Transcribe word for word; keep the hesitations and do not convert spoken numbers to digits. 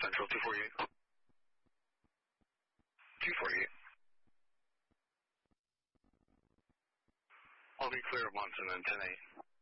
Central two forty-eight. two forty-eight. I'll be clear of Munson and ten eight.